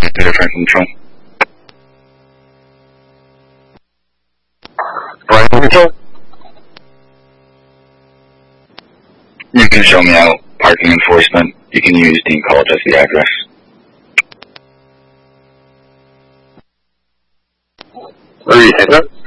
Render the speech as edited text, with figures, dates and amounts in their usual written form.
different control. Right control? You can show me out parking enforcement. You can use Dean College as the address. Where are you headed?